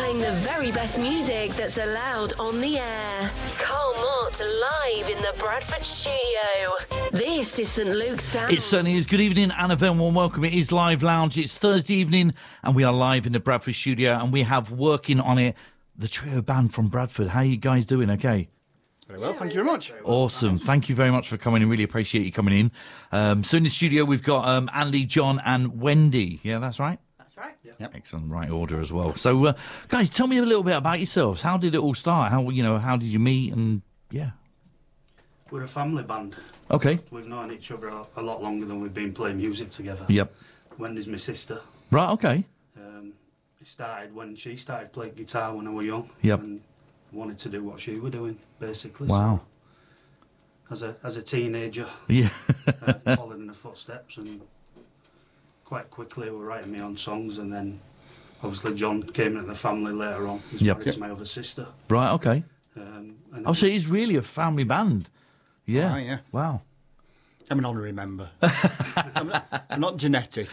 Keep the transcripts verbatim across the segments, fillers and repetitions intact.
Playing the very best music that's allowed on the air. Carl Mott live in the Bradford studio. This is St Luke's Sound. It certainly is. Good evening and a very warm welcome. It is Live Lounge. It's Thursday evening and we are live in the Bradford studio and we have working on it the trio band from Bradford. How are you guys doing? Okay. Very well, thank you very much. Awesome. Thank you very much for coming in. Really appreciate you coming in. Um, so in the studio we've got um, Andy, John and Wendy. Yeah, that's right? That's right. Yep. Excellent. Right order as well. So, uh, guys, tell me a little bit about yourselves. How did it all start? How, you know, how did you meet? And, yeah. We're a family band. Okay. We've known each other a, a lot longer than we've been playing music together. Yep. Wendy's my sister. Right, okay. Um, it started when she started playing guitar when I was young. Yep. And wanted to do what she was doing, basically. Wow. So, as a as a teenager, Yeah. uh, followed in her footsteps, and quite quickly were writing my own songs, and then obviously John came into the family later on. He's Yep. married Yep. to my other sister. Right, okay. Um, and Oh, so it is really a family band. Yeah. Ah, yeah. Wow. I'm an honorary member. I'm, not, I'm not genetic.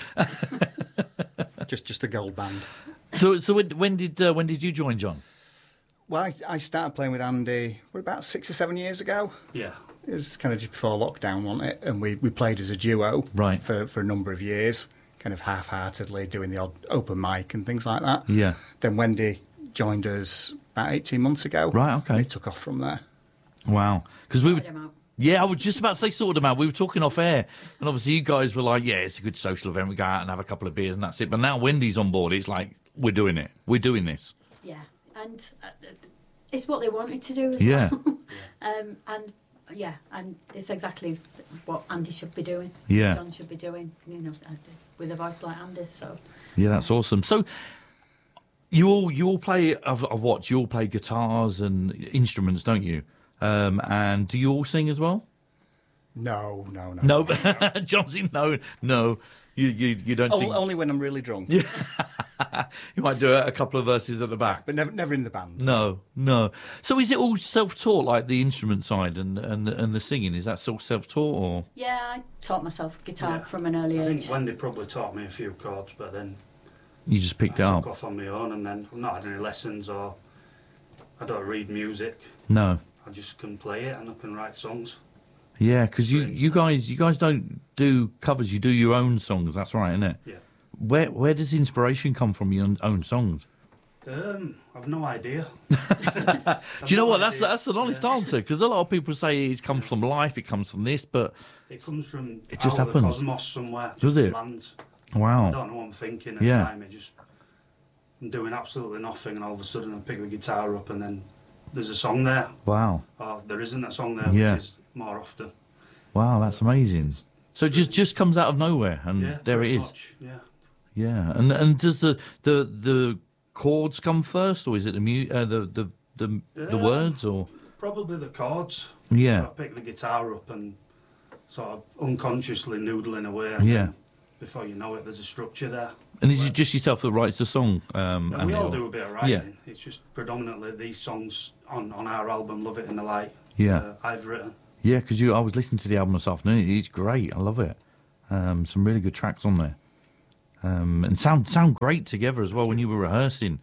just just a gold band. So, so when, when did uh, when did you join, John? Well, I, I started playing with Andy, we're about six or seven years ago. Yeah. It was kind of just before lockdown, wasn't it? And we, we played as a duo Right. for, for a number of years, kind of half-heartedly doing the odd open mic and things like that. Yeah. Then Wendy joined us about eighteen months ago. Right, okay. And it took off from there. Wow. Because we were, Sorted 'em out. yeah, I was just about to say sorted them out. We were talking off air, and obviously you guys were like, yeah, it's a good social event. We go out and have a couple of beers, and that's it. But now Wendy's on board. It's like we're doing it. We're doing this. Yeah, and uh, it's what they wanted to do as Yeah. well. um, and yeah, and it's exactly what Andy should be doing. Yeah. John should be doing. You know, uh, with a voice like Andy's. So Yeah, that's awesome. So you all you all play. I've, I've watched. You all play guitars and instruments, don't you? Um, and do you all sing as well? No, no, no. No, John's in no, no. You you you don't O- sing. Only when I'm really drunk. You might do a, a couple of verses at the back. But never never in the band. No, no. So is it all self-taught, like the instrument side and and and the singing? Is that sort of self-taught, or yeah, I taught myself guitar Yeah. from an early I age. think Wendy probably taught me a few chords, but then you just picked I it took up? off on my own, and then I've not had any lessons, or I don't read music. No. I just can play it and I can write songs. Yeah, because you, Strange. you guys you guys don't do covers. You do your own songs. That's right, isn't it? Yeah. Where where does the inspiration come from? Your own- own songs? Um, I've no idea. Do you know no what? That's idea. that's an honest Yeah. answer, because a lot of people say it comes from life, it comes from this, but It comes from It just out of the happens. cosmos somewhere. Does just it? Lands. I wow. don't know what I'm thinking at Yeah. the time. It just I'm doing absolutely nothing, and all of a sudden I pick the guitar up, and then there's a song there, Wow. or there isn't a song there, Yeah. which is more often. Wow, that's amazing. So it just just comes out of nowhere, and Yeah, there it pretty is. much, yeah. Yeah, and and does the the the chords come first, or is it the mu- uh, the the the, the Um, words, or Probably the chords. yeah, So I pick the guitar up and sort of unconsciously noodling away. And yeah. then before you know it, there's a structure there. And is it just yourself that writes the song? Um, And Andy, we all or- do a bit of writing. Yeah. It's just predominantly these songs on, on our album, Love It in the Light, Yeah, uh, I've written. yeah. Because you, I was listening to the album this afternoon. It's great. I love it. Um, some really good tracks on there, um, and sound sound great together as well. When you were rehearsing,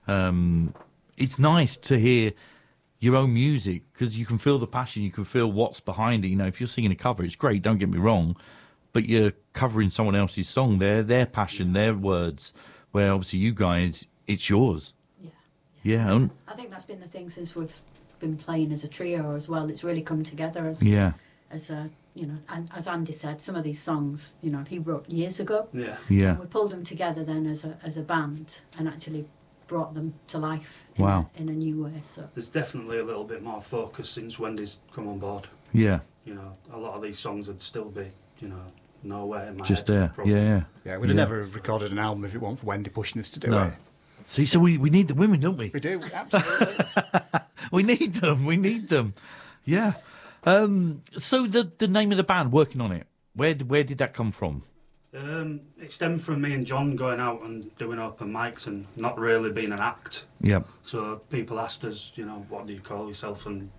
um, it's nice to hear your own music, because you can feel the passion, you can feel what's behind it. You know, if you're singing a cover, it's great, don't get me wrong, but you're covering someone else's song, their their passion, their words, where obviously you guys, it's yours. Yeah. Yeah, and, I think that's been the thing since we've been playing as a trio as well. It's really come together as yeah, as a you know, and as Andy said, some of these songs, you know, he wrote years ago. Yeah. yeah. And we pulled them together then as a as a band and actually brought them to life in, Wow. a, in a new way. So There's definitely a little bit more focus since Wendy's come on board. Yeah, You know, a lot of these songs would still be, you know, nowhere in my just head, there. probably. Yeah, yeah. Yeah, we'd have Yeah. never have recorded an album if it weren't for Wendy pushing us to do No. it. See, so we, we need the women, don't we? We do, absolutely. We need them. We need them. Yeah. Um, so the the name of the band, working on it. Where where did that come from? Um, it stemmed from me and John going out and doing open mics and not really being an act. Yeah. So people asked us, you know, what do you call yourself? And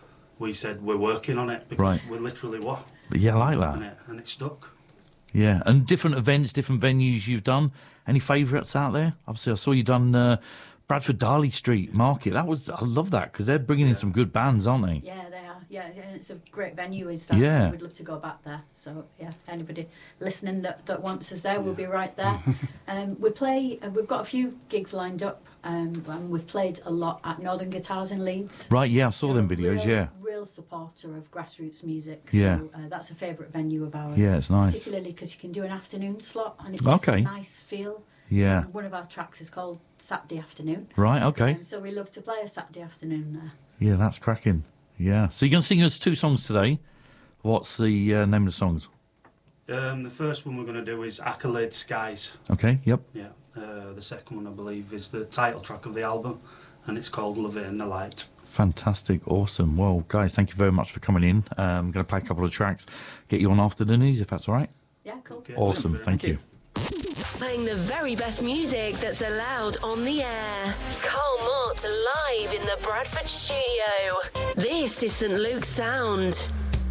we said we're working on it, because Right. we literally were. Yeah, I like And that. it, and it stuck. Yeah, and different events, different venues you've done. Any favourites out there? Obviously, I saw you done uh, Bradford Darley Street Market. That was I love that because they're bringing in some good bands, aren't they? Yeah, they are. Yeah, yeah, it's a great venue. Is that? Yeah. We'd love to go back there. So yeah, anybody listening that, that wants us there, we'll be right there. um, we play. Uh, we've got a few gigs lined up, um, and we've played a lot at Northern Guitars in Leeds. Right. Yeah, I saw them videos. Real, Yeah. Real supporter of grassroots music. Yeah. So uh, that's a favourite venue of ours. Yeah, it's nice. Particularly because you can do an afternoon slot, and it's just Okay. a nice feel. Yeah. One of our tracks is called Saturday Afternoon. Right. Okay. Um, so we love to play a Saturday afternoon there. Yeah, that's cracking. Yeah. So you're going to sing us two songs today. What's the uh, name of the songs? Um, the first one we're going to do is Accolade Skies. Okay. Yep. Yeah. Uh, the second one, I believe, is the title track of the album, and it's called Love It in the Light. Fantastic. Awesome. Well, guys, thank you very much for coming in. Um, I'm going to play a couple of tracks, get you on after the news, if that's all right. Yeah, cool. Okay. Awesome. Thank you. Playing the very best music that's allowed on the air. Carl Mott live in the Bradford studio. This is Saint Luke's Sound.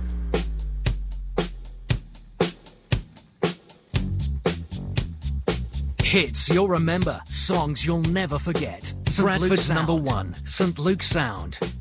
Hits you'll remember, songs you'll never forget. Bradford's number one, Saint Luke's Sound.